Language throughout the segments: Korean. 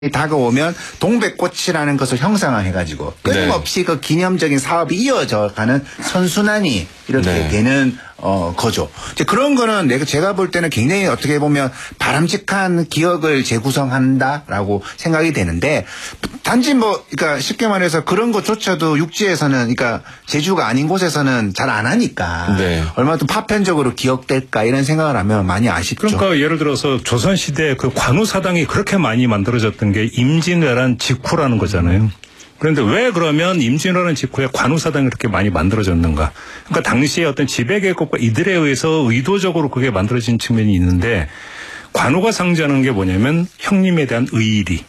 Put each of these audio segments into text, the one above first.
다가오면 동백꽃이라는 것을 형상화해가지고 끊임없이 그 기념적인 사업이 이어져가는 선순환이 이렇게 되는 거죠. 이제 그런 거는 제가 볼 때는 굉장히 어떻게 보면 바람직한 기억을 재구성한다라고 생각이 되는데, 단지 그러니까 쉽게 말해서 그런 것조차도 육지에서는, 그러니까 제주가 아닌 곳에서는 잘 안 하니까 얼마나 좀 파편적으로 기억될까 이런 생각을 하면 많이 아쉽죠. 그러니까 예를 들어서 조선시대 그 관우사당이 그렇게 많이 만들어졌던 게 임진왜란 직후라는 거잖아요. 그런데 왜 그러면 임진왜란 직후에 관우사당이 이렇게 많이 만들어졌는가? 그러니까 당시에 어떤 지배계급과 이들에 의해서 의도적으로 그게 만들어진 측면이 있는데, 관우가 상징하는 게 뭐냐면 형님에 대한 의리.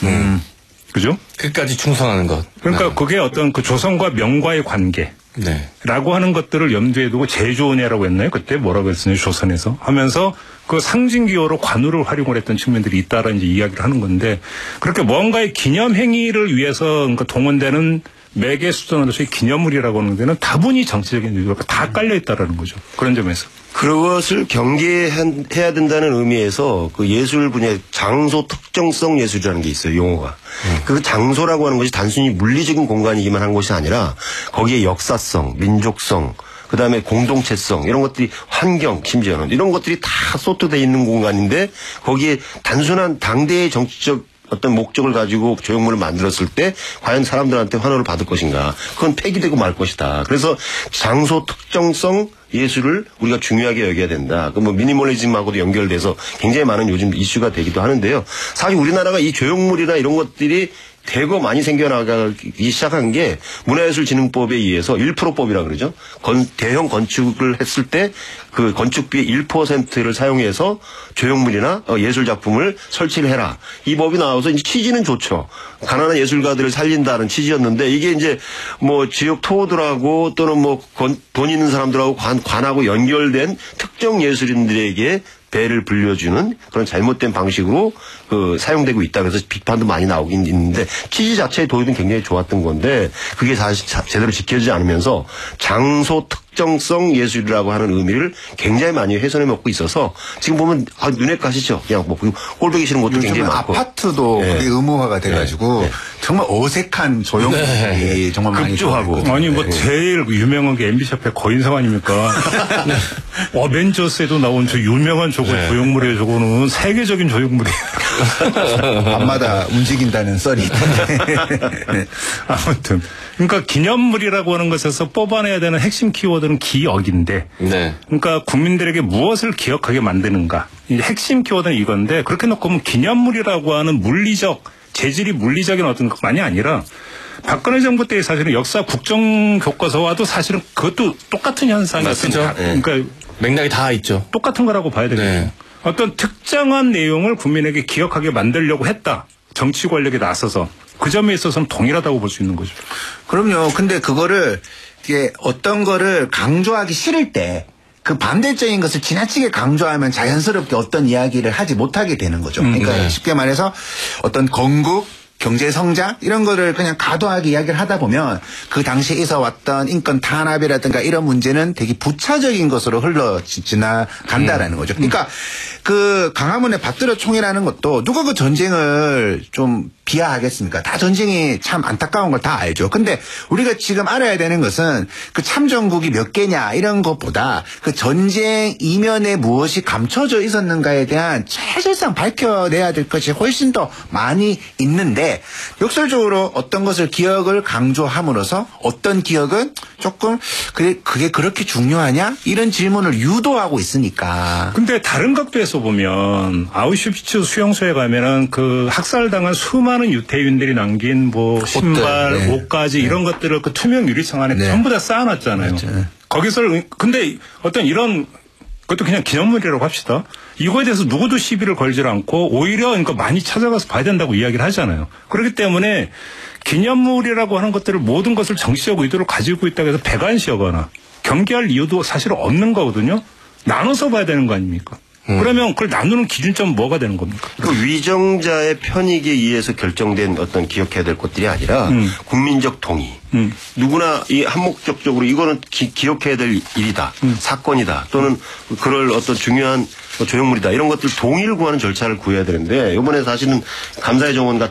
그죠? 끝까지 충성하는 것. 그러니까 그게 어떤 그 조선과 명과의 관계. 라고 하는 것들을 염두에 두고 제조은혜라고 했나요? 그때 뭐라고 했었나요? 조선에서 하면서 그 상징기호로 관우를 활용을 했던 측면들이 있다라는 이제 이야기를 하는 건데, 그렇게 뭔가의 기념 행위를 위해서 그러니까 동원되는 매개 수단으로서의 기념물이라고 하는 데는 다분히 정치적인 의도가 다 깔려 있다라는 거죠. 그런 점에서. 그것을 경계해야 된다는 의미에서 그 예술 분야의 장소 특정성 예술이라는 게 있어요, 용어가. 그 장소라고 하는 것이 단순히 물리적인 공간이기만 한 것이 아니라 거기에 역사성, 민족성, 그다음에 공동체성, 이런 것들이, 환경, 심지어는 이런 것들이 다 쏟아져 있는 공간인데, 거기에 단순한 당대의 정치적 어떤 목적을 가지고 조형물을 만들었을 때 과연 사람들한테 환호를 받을 것인가, 그건 폐기되고 말 것이다. 그래서 장소 특정성 예술을 우리가 중요하게 여겨야 된다. 그 미니멀리즘하고도 연결돼서 굉장히 많은 요즘 이슈가 되기도 하는데요. 사실 우리나라가 이 조형물이나 이런 것들이 대거 많이 생겨나가기 시작한 게 문화예술진흥법에 의해서 1%법이라고 그러죠. 대형 건축을 했을 때 그 건축비의 1%를 사용해서 조형물이나 예술작품을 설치를 해라. 이 법이 나와서 이제 취지는 좋죠. 가난한 예술가들을 살린다는 취지였는데, 이게 이제 지역 토호들하고 또는 돈 있는 사람들하고 관하고 연결된 특정 예술인들에게 배를 불려주는 그런 잘못된 방식으로 사용되고 있다. 그래서 비판도 많이 나오긴 있는데, 취지 자체의 도입은 굉장히 좋았던 건데, 그게 사실 제대로 지켜지지 않으면서 장소 특정성 예술이라고 하는 의미를 굉장히 많이 훼손해 먹고 있어서, 지금 보면 눈에 가시죠. 그냥 꼴보기 싫은 것도 굉장히 많고. 아파트도 그게 의무화가 돼가지고 정말 어색한 조형물이 정말 많이 급조하고. 아니 제일 유명한 게 MBC 앞에 거인상 아닙니까? 어벤져스에도 나온 저 유명한 조형물이에요. 저거는 세계적인 조형물이에요. 밤마다 움직인다는 썰이 있던데. 아무튼 그러니까 기념물이라고 하는 것에서 뽑아내야 되는 핵심 키워드는 기억인데, 그러니까 국민들에게 무엇을 기억하게 만드는가, 이제 핵심 키워드는 이건데, 그렇게 놓고 보면 기념물이라고 하는 물리적 재질이 물리적인 어떤 것만이 아니라, 박근혜 정부 때 사실은 역사 국정 교과서와도 사실은 그것도 똑같은 현상이었죠. 그러니까 맥락이 다 있죠. 똑같은 거라고 봐야 되겠죠. 어떤 특정한 내용을 국민에게 기억하게 만들려고 했다. 정치 권력에 나서서. 그 점에 있어서는 동일하다고 볼 수 있는 거죠. 그럼요. 근데 그거를 이게 어떤 거를 강조하기 싫을 때 그 반대적인 것을 지나치게 강조하면 자연스럽게 어떤 이야기를 하지 못하게 되는 거죠. 그러니까 쉽게 말해서 어떤 건국, 경제 성장 이런 거를 그냥 과도하게 이야기를 하다 보면 그 당시에 있어왔던 인권 탄압이라든가 이런 문제는 되게 부차적인 것으로 흘러 지나간다라는 거죠. 그러니까 그 광화문의 받들어 총이라는 것도 누가 그 전쟁을 좀 비하하겠습니까? 다 전쟁이 참 안타까운 걸 다 알죠. 근데 우리가 지금 알아야 되는 것은 그 참전국이 몇 개냐 이런 것보다 그 전쟁 이면에 무엇이 감춰져 있었는가에 대한 사실상 밝혀내야 될 것이 훨씬 더 많이 있는데, 역설적으로 어떤 것을 기억을 강조함으로써 어떤 기억은 조금 그게 그렇게 중요하냐? 이런 질문을 유도하고 있으니까. 근데 다른 각도에서 보면 아우슈비츠 수용소에 가면은 그 학살당한 수많은 유태인들이 남긴 신발, 옷가지 이런 것들을 그 투명 유리창 안에 전부 다 쌓아놨잖아요. 거기서 근데 어떤 이런 그것도 그냥 기념물이라고 합시다. 이거에 대해서 누구도 시비를 걸지 않고 오히려 그러니까 많이 찾아가서 봐야 된다고 이야기를 하잖아요. 그렇기 때문에 기념물이라고 하는 것들을 모든 것을 정치적 의도를 가지고 있다고 해서 배관시하거나 경계할 이유도 사실 없는 거거든요. 나눠서 봐야 되는 거 아닙니까? 그러면 그걸 나누는 기준점은 뭐가 되는 겁니까? 그 위정자의 편익에 의해서 결정된 어떤 기억해야 될 것들이 아니라 국민적 동의. 누구나 이 한목적으로 이거는 기억해야 될 일이다. 사건이다. 또는 그럴 어떤 중요한 조형물이다 이런 것들 동의를 구하는 절차를 구해야 되는데 이번에 사실은 감사의 정원 같은